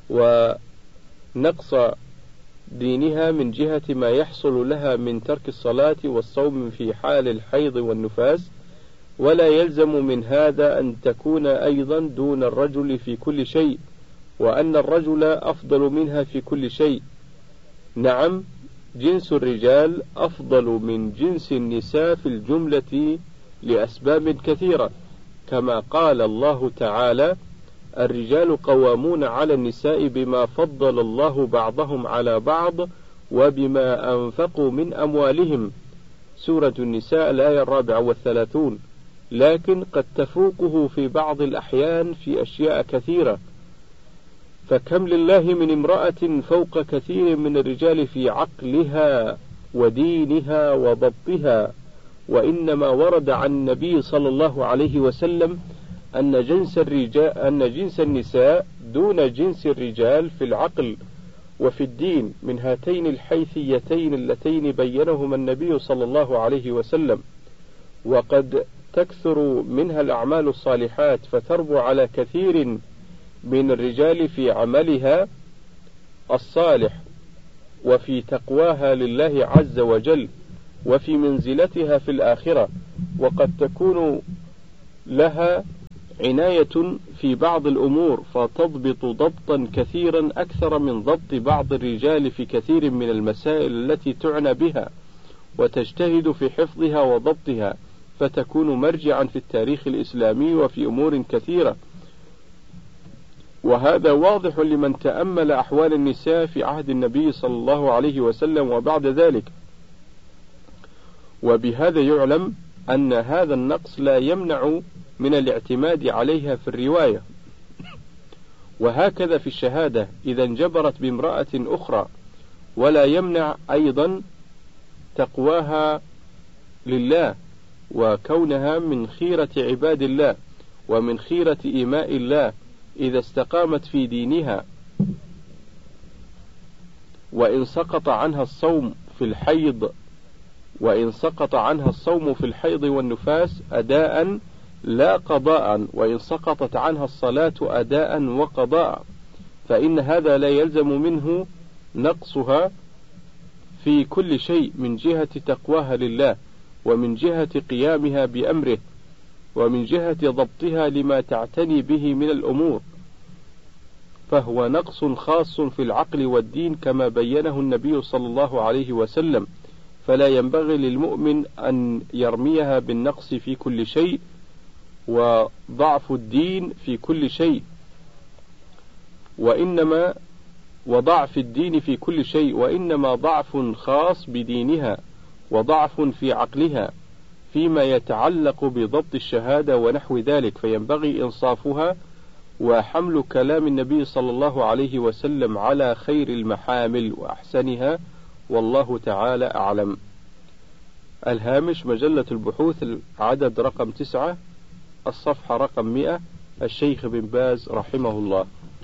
[SPEAKER 1] ونقص دينها من جهة ما يحصل لها من ترك الصلاة والصوم في حال الحيض والنفاس، ولا يلزم من هذا أن تكون أيضا دون الرجل في كل شيء، وأن الرجل أفضل منها في كل شيء. نعم، جنس الرجال أفضل من جنس النساء في الجملة لأسباب كثيرة، كما قال الله تعالى: الرجال قوامون على النساء بما فضل الله بعضهم على بعض وبما أنفقوا من أموالهم. سورة النساء الآية الرابعة والثلاثون. لكن قد تفوقه في بعض الأحيان في أشياء كثيرة، فكم لله من امرأة فوق كثير من الرجال في عقلها ودينها وضبطها. وإنما ورد عن النبي صلى الله عليه وسلم أن جنس الرجال أن جنس النساء دون جنس الرجال في العقل وفي الدين من هاتين الحيثيتين اللتين بينهما النبي صلى الله عليه وسلم، وقد تكثر منها الأعمال الصالحات فتربو على كثير من الرجال في عملها الصالح وفي تقواها لله عز وجل وفي منزلتها في الآخرة، وقد تكون لها عناية في بعض الأمور فتضبط ضبطا كثيرا أكثر من ضبط بعض الرجال في كثير من المسائل التي تعنى بها، وتجتهد في حفظها وضبطها، فتكون مرجعا في التاريخ الإسلامي وفي أمور كثيرة. وهذا واضح لمن تأمل أحوال النساء في عهد النبي صلى الله عليه وسلم وبعد ذلك. وبهذا يعلم أن هذا النقص لا يمنع من الاعتماد عليها في الرواية. وهكذا في الشهادة إذا انجبرت بامرأة أخرى، ولا يمنع أيضا تقواها لله وكونها من خيرة عباد الله ومن خيرة إماء الله إذا استقامت في دينها. وإن سقط عنها الصوم في الحيض وإن سقط عنها الصوم في الحيض والنفاس أداء لا قضاء، وإن سقطت عنها الصلاة أداء وقضاء، فإن هذا لا يلزم منه نقصها في كل شيء من جهة تقواها لله، ومن جهة قيامها بأمره، ومن جهة ضبطها لما تعتني به من الأمور، فهو نقص خاص في العقل والدين كما بينه النبي صلى الله عليه وسلم، فلا ينبغي للمؤمن أن يرميها بالنقص في كل شيء وضعف الدين في كل شيء، وإنما وضعف الدين في كل شيء وإنما ضعف خاص بدينها وضعف في عقلها فيما يتعلق بضبط الشهادة ونحو ذلك، فينبغي إنصافها وحمل كلام النبي صلى الله عليه وسلم على خير المحامل وأحسنها، والله تعالى أعلم. الهامش مجلة البحوث عدد رقم تسعة الصفحة رقم مئة، الشيخ بن باز رحمه الله.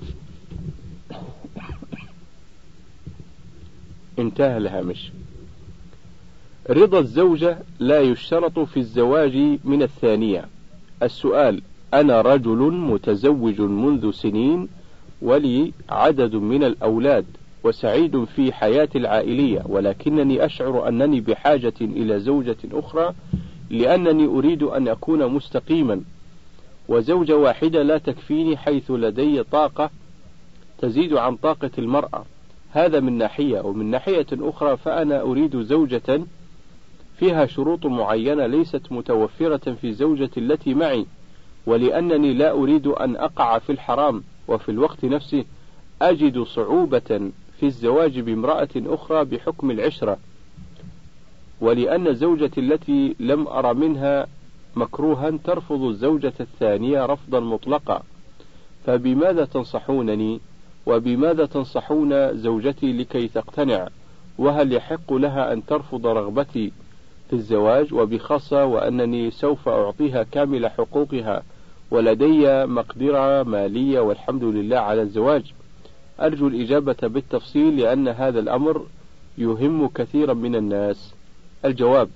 [SPEAKER 1] انتهى الهامش. رضا الزوجة لا يشترط في الزواج من الثانية. السؤال: أنا رجل متزوج منذ سنين ولي عدد من الأولاد وسعيد في حياتي العائلية، ولكنني أشعر أنني بحاجة إلى زوجة أخرى لأنني أريد أن أكون مستقيما، وزوجة واحدة لا تكفيني حيث لدي طاقة تزيد عن طاقة المرأة. هذا من ناحية، ومن ناحية أخرى فأنا أريد زوجة فيها شروط معينة ليست متوفرة في زوجة التي معي، ولأنني لا أريد أن أقع في الحرام، وفي الوقت نفسه أجد صعوبة في الزواج بامرأة أخرى بحكم العشرة، ولأن زوجتي التي لم أرى منها مكروها ترفض الزوجة الثانية رفضا مطلقا، فبماذا تنصحونني وبماذا تنصحون زوجتي لكي تقتنع؟ وهل يحق لها أن ترفض رغبتي في الزواج، وبخاصة وأنني سوف أعطيها كامل حقوقها ولدي مقدرة مالية والحمد لله على الزواج؟ أرجو الإجابة بالتفصيل لأن هذا الأمر يهم كثيرا من الناس. الجواب: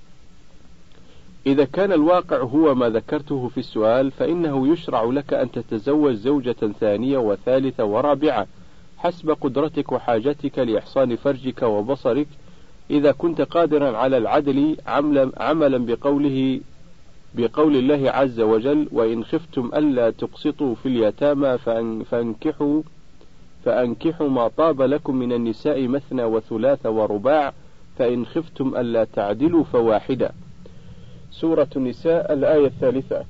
[SPEAKER 1] إذا كان الواقع هو ما ذكرته في السؤال فإنه يشرع لك أن تتزوج زوجة ثانية وثالثة ورابعة حسب قدرتك وحاجتك لإحصان فرجك وبصرك، إذا كنت قادرا على العدل عملا بقوله بقول الله عز وجل: وإن خفتم ألا تقسطوا في اليتامى فأنكحوا فأنكحوا ما طاب لكم من النساء مثنى وثلاث ورباع فإن خفتم ألا تعدلوا فواحدة. سورة النساء الآية الثالثة.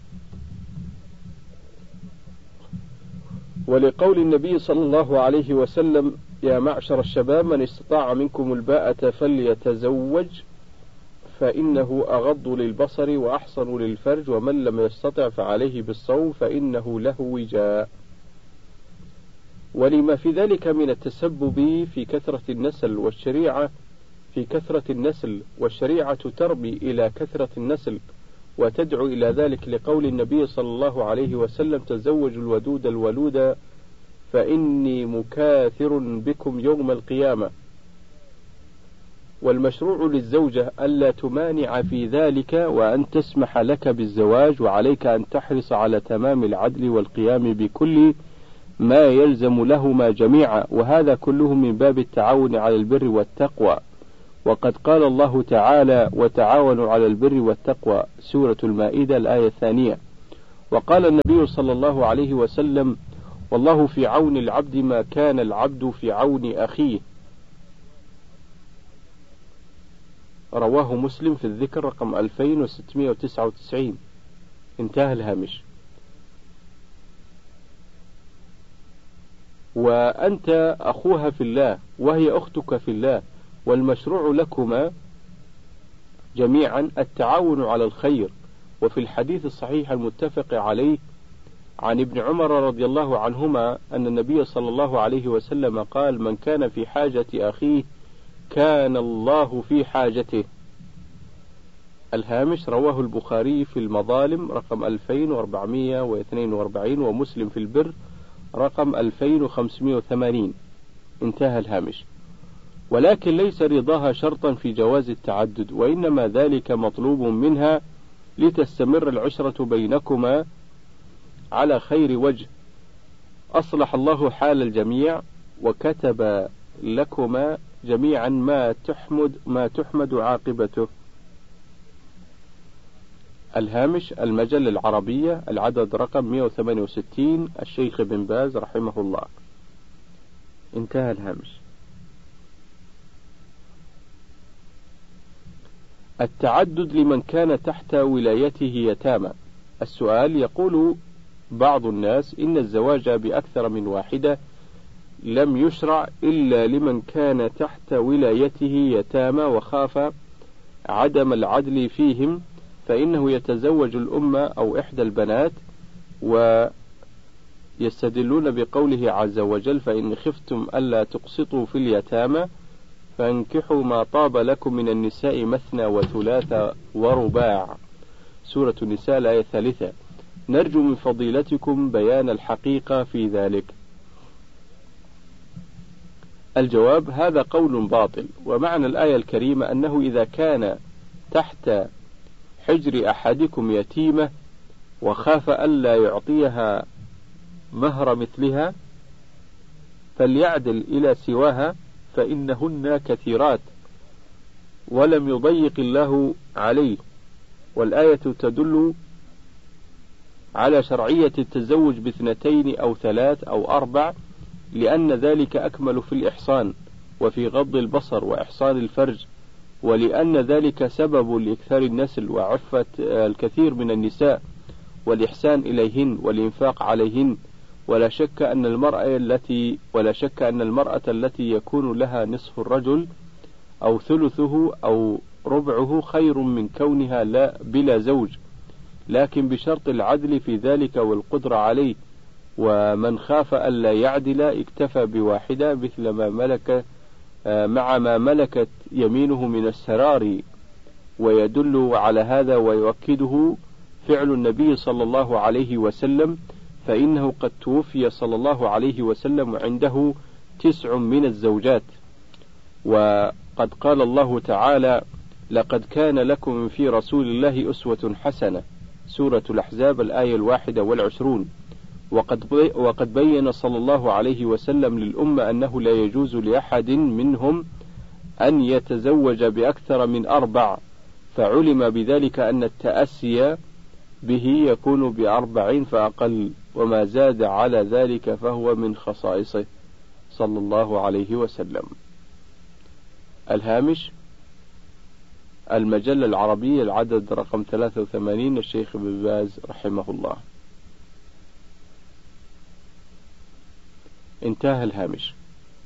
[SPEAKER 1] ولقول النبي صلى الله عليه وسلم: يا معشر الشباب من استطاع منكم الباءة فليتزوج فإنه أغض للبصر وأحصن للفرج ومن لم يستطع فعليه بالصوم فإنه له وجاء. ولما في ذلك من التسبب في كثرة النسل والشريعة في كثرة النسل والشريعة تربي إلى كثرة النسل وتدعو إلى ذلك، لقول النبي صلى الله عليه وسلم: تزوجوا الودود الولود فإني مكاثر بكم يوم القيامة. والمشروع للزوجة ألا تمانع في ذلك وأن تسمح لك بالزواج، وعليك أن تحرص على تمام العدل والقيام بكل ما يلزم لهما جميعا، وهذا كله من باب التعاون على البر والتقوى. وقد قال الله تعالى: وتعاونوا على البر والتقوى، سورة المائدة الآية الثانية. وقال النبي صلى الله عليه وسلم: والله في عون العبد ما كان العبد في عون أخيه، رواه مسلم في الذكر رقم ألفين وستمائة وتسعة وتسعين. انتهى الهامش. وأنت أخوها في الله وهي أختك في الله، والمشروع لكما جميعا التعاون على الخير. وفي الحديث الصحيح المتفق عليه عن ابن عمر رضي الله عنهما أن النبي صلى الله عليه وسلم قال: من كان في حاجة أخيه كان الله في حاجته. الهامش. رواه البخاري في المظالم رقم ألفين وأربعمائة واثنين وأربعين، ومسلم في البر رقم ألفين وخمسمائة وثمانين. انتهى الهامش. ولكن ليس رضاها شرطا في جواز التعدد، وإنما ذلك مطلوب منها لتستمر العشرة بينكما على خير وجه. أصلح الله حال الجميع وكتب لكما جميعا ما تحمد ما تحمد عاقبته. الهامش. المجلة العربية، العدد رقم مئة وثمانية وستين، الشيخ بن باز رحمه الله. انتهى الهامش. التعدد لمن كان تحت ولايته يتامى. السؤال: يقول بعض الناس إن الزواج بأكثر من واحدة لم يشرع إلا لمن كان تحت ولايته يتامى وخاف عدم العدل فيهم، فإنه يتزوج الأم أو إحدى البنات، ويستدلون بقوله عز وجل: فإن خفتم ألا تقسطوا في اليتامى فانكحوا ما طاب لكم من النساء مثنى وثلاث ورباع، سورة النساء الآية الثالثة. نرجو من فضيلتكم بيان الحقيقة في ذلك. الجواب: هذا قول باطل، ومعنى الآية الكريمة أنه إذا كان تحت حجر أحدكم يتيمة وخاف ألا يعطيها مهر مثلها فليعدل إلى سواها، فإنهن كثيرات ولم يضيق الله عليه. والآية تدل على شرعية التزوج باثنتين أو ثلاث أو أربع، لأن ذلك أكمل في الإحصان وفي غض البصر وإحصان الفرج، ولأن ذلك سبب لإكثار النسل وعفة الكثير من النساء والإحسان إليهن والإنفاق عليهن. ولا شك أن المرأة التي ولا شك أن المرأة التي يكون لها نصف الرجل أو ثلثه أو ربعه خير من كونها لا بلا زوج، لكن بشرط العدل في ذلك والقدرة عليه. ومن خاف ألا يعدل اكتفى بواحدة مثل ما ملك مع ما ملكت يمينه من السرار. ويدل على هذا ويؤكده فعل النبي صلى الله عليه وسلم، فإنه قد توفي صلى الله عليه وسلم وعنده تسع من الزوجات. وقد قال الله تعالى: لقد كان لكم في رسول الله أسوة حسنة، سورة الأحزاب الآية الواحدة والعشرون. وقد وقد بين صلى الله عليه وسلم للأمة أنه لا يجوز لأحد منهم أن يتزوج بأكثر من أربع، فعلم بذلك أن التأسي به يكون بأربعين فأقل، وما زاد على ذلك فهو من خصائصه صلى الله عليه وسلم. الهامش. المجلة العربية، العدد رقم ثلاثة وثمانين، الشيخ بن باز رحمه الله. انتهى الهامش.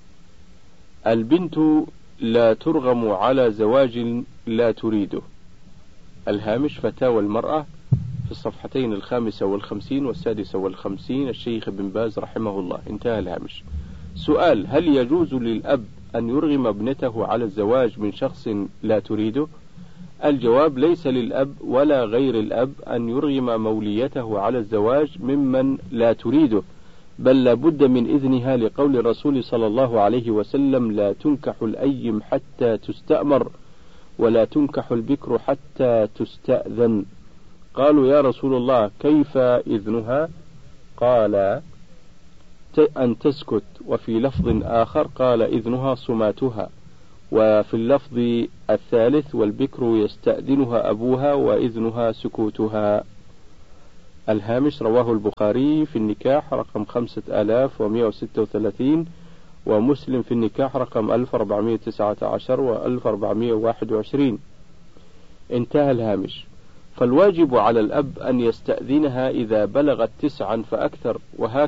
[SPEAKER 1] البنت لا ترغم على زواج لا تريده. الهامش. فتاوى المرأة في الصفحتين الخامسة والخمسين والسادسة والخمسين، الشيخ بن باز رحمه الله. انتهى الهامش. سؤال: هل يجوز للأب أن يرغم ابنته على الزواج من شخص لا تريده؟ الجواب: ليس للأب ولا غير الأب أن يرغم موليته على الزواج ممن لا تريده، بل لابد من إذنها، لقول الرسول صلى الله عليه وسلم: لا تنكح الأيم حتى تستأمر، ولا تنكح البكر حتى تستأذن. قالوا: يا رسول الله كيف إذنها؟ قال: أن تسكت. وفي لفظ آخر قال: إذنها صماتها. وفي اللفظ الثالث والبكر يستأذنها أبوها وإذنها سكوتها. الهامش: رواه البخاري في النكاح رقم خمسة آلاف ومئة وستة وثلاثين، ومسلم في النكاح رقم ألف وأربعمئة وتسعة عشر وألف وأربعمئة وواحد وعشرين. انتهى الهامش. فالواجب على الأب أن يستأذنها إذا بلغت تسعا فأكثر، وهكذا